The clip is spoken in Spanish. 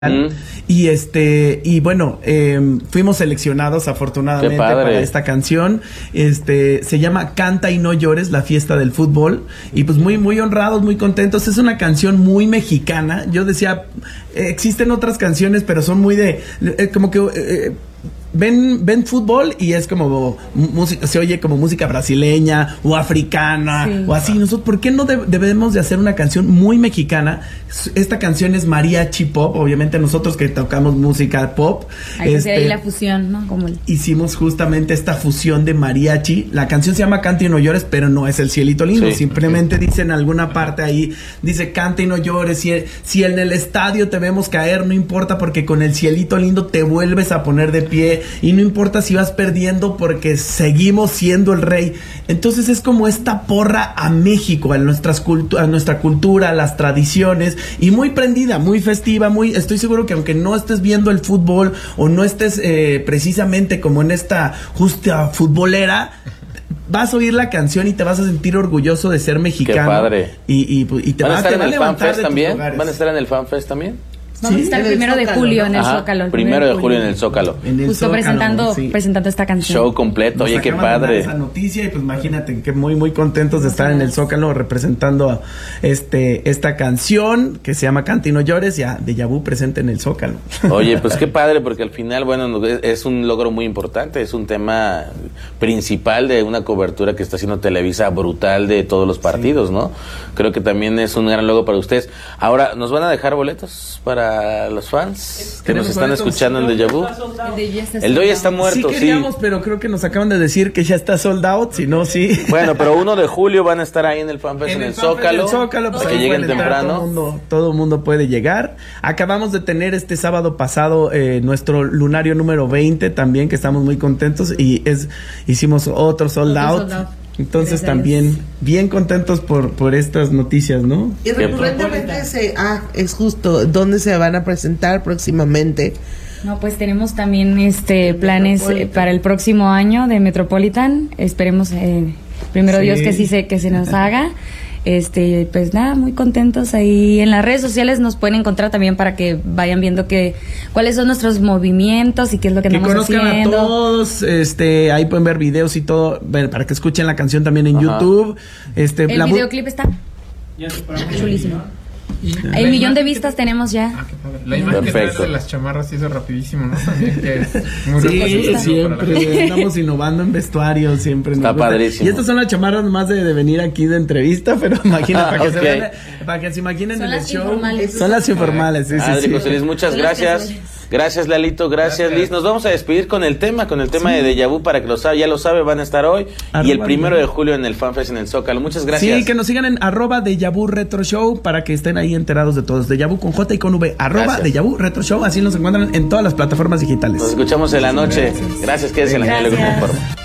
Y bueno, fuimos seleccionados afortunadamente para esta canción. Se llama Canta y no llores, la fiesta del fútbol. Y pues muy honrados, muy contentos. Es una canción muy mexicana. Yo decía, existen otras canciones, pero son muy de como que ven fútbol y es como música, se oye como música brasileña o africana, sí, o así. Nosotros, ¿por qué no debemos de hacer una canción muy mexicana? Esta canción es mariachi pop, obviamente nosotros que tocamos música pop. Hay que hacer ahí la fusión, ¿no? Hicimos justamente esta fusión de mariachi. La canción se llama Canta y no llores, pero no es El cielito lindo. Sí, simplemente dice en alguna parte ahí, dice canta y no llores. Si en el estadio te vemos caer, no importa, porque con el cielito lindo te vuelves a poner de pie. Y no importa si vas perdiendo, porque seguimos siendo el rey. Entonces es como esta porra a México, a nuestra cultura, a las tradiciones, y muy prendida, muy festiva, estoy seguro que aunque no estés viendo el fútbol o no estés precisamente como en esta justa futbolera, vas a oír la canción y te vas a sentir orgulloso de ser mexicano. Qué padre. Y te ¿Van a estar en el levantar FanFest también? ¿Van a estar en el FanFest también? Vamos a estar el 1 de julio en el Zócalo. El 1 de julio en el Zócalo. Justo presentando esta canción. Show completo. Oye, qué padre. Esa noticia y pues imagínate que muy contentos de estar en el Zócalo representando esta canción que se llama Canta y no llores, ya Déjà Vu presente en el Zócalo. Oye, pues qué padre, porque al final, bueno, es un logro muy importante, es un tema principal de una cobertura que está haciendo Televisa brutal de todos los partidos, sí, ¿no? Creo que también es un gran logro para ustedes. Ahora, ¿nos van a dejar boletos para los fans que nos están escuchando en Déjà Vu? El de hoy está muerto, sí. Queríamos, pero creo que nos acaban de decir que ya está sold out, si no, sí. Bueno, pero 1 de julio van a estar ahí en el FanFest, en el Zócalo, pues que lleguen temprano. Todo el mundo puede llegar. Acabamos de tener este sábado pasado nuestro lunario número 20 también, que estamos muy contentos, y hicimos otro sold out. Entonces también bien contentos por estas noticias, ¿no? Y recurrentemente es justo ¿dónde se van a presentar próximamente? No, pues tenemos también planes para el próximo año de Metropolitan. Esperemos primero Dios que se nos haga. Pues nada, muy contentos. Ahí en las redes sociales nos pueden encontrar también para que vayan viendo cuáles son nuestros movimientos y qué es lo que estamos haciendo. Que conozcan a todos, ahí pueden ver videos y todo, para que escuchen la canción también en YouTube. El videoclip está chulísimo. El 1,000,000 de vistas tenemos ya. La imagen que traes de las chamarras hizo rapidísimo, ¿no? También que es muy siempre andamos innovando en vestuario, siempre. Está padrísimo. Y estas son las chamarras más de venir aquí de entrevista, pero imagina, para que se imaginen en el show. Son las informales. Sí, Adri, José Luis, muchas gracias. Gracias, Lalito, gracias, Liz. Nos vamos a despedir con el tema de Déjà Vu, para que ya lo sabe, van a estar hoy y el 1 de julio en el FanFest en el Zócalo. Muchas gracias. Sí, que nos sigan en @Déjà Vu Retro Show para que estén ahí enterados de todos. Déjà Vu con J y con V, @Déjà Vu Retro Show, así nos encuentran en todas las plataformas digitales. Nos escuchamos en la noche. Gracias, quédense en la Informa.